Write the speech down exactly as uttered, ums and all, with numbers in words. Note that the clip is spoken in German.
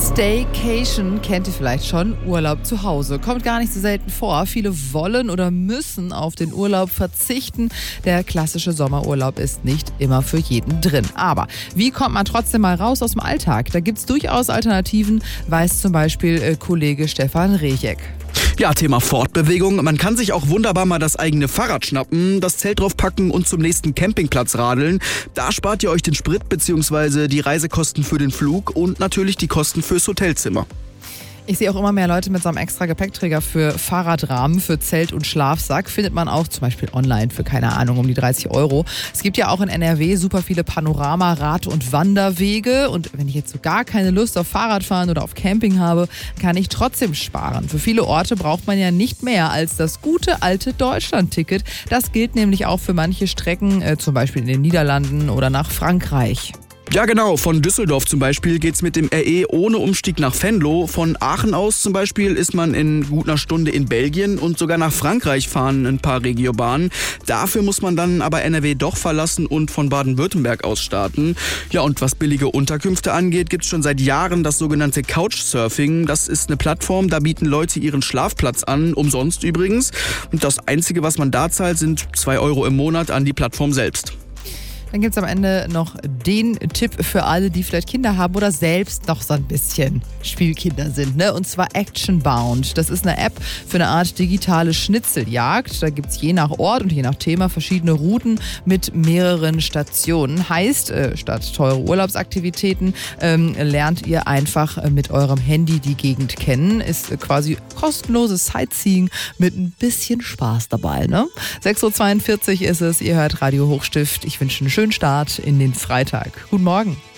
Staycation kennt ihr vielleicht schon, Urlaub zu Hause. Kommt gar nicht so selten vor. Viele wollen oder müssen auf den Urlaub verzichten. Der klassische Sommerurlaub ist nicht immer für jeden drin. Aber wie kommt man trotzdem mal raus aus dem Alltag? Da gibt es durchaus Alternativen, weiß zum Beispiel äh, Kollege Stefan Rejek. Ja, Thema Fortbewegung. Man kann sich auch wunderbar mal das eigene Fahrrad schnappen, das Zelt draufpacken und zum nächsten Campingplatz radeln. Da spart ihr euch den Sprit bzw. die Reisekosten für den Flug und natürlich die Kosten fürs Hotelzimmer. Ich sehe auch immer mehr Leute mit so einem extra Gepäckträger für Fahrradrahmen, für Zelt und Schlafsack. Findet man auch zum Beispiel online für, keine Ahnung, um die dreißig Euro. Es gibt ja auch in N R W super viele Panorama-, Rad- und Wanderwege. Und wenn ich jetzt so gar keine Lust auf Fahrradfahren oder auf Camping habe, kann ich trotzdem sparen. Für viele Orte braucht man ja nicht mehr als das gute alte Deutschland-Ticket. Das gilt nämlich auch für manche Strecken, äh, zum Beispiel in den Niederlanden oder nach Frankreich. Ja genau, von Düsseldorf zum Beispiel geht's mit dem R E ohne Umstieg nach Venlo. Von Aachen aus zum Beispiel ist man in gut einer Stunde in Belgien und sogar nach Frankreich fahren ein paar Regiobahnen. Dafür muss man dann aber N R W doch verlassen und von Baden-Württemberg aus starten. Ja, und was billige Unterkünfte angeht, gibt's schon seit Jahren das sogenannte Couchsurfing. Das ist eine Plattform, da bieten Leute ihren Schlafplatz an, umsonst übrigens. Und das Einzige, was man da zahlt, sind zwei Euro im Monat an die Plattform selbst. Dann gibt es am Ende noch den Tipp für alle, die vielleicht Kinder haben oder selbst noch so ein bisschen Spielkinder sind, ne? Und zwar Actionbound. Das ist eine App für eine Art digitale Schnitzeljagd. Da gibt es je nach Ort und je nach Thema verschiedene Routen mit mehreren Stationen. Heißt, äh, statt teure Urlaubsaktivitäten ähm, lernt ihr einfach äh, mit eurem Handy die Gegend kennen. Ist äh, quasi kostenloses Sightseeing mit ein bisschen Spaß dabei, ne? sechs Uhr zweiundvierzig ist es, ihr hört Radio Hochstift. Ich wünsche einen schönen Start in den Freitag. Guten Morgen.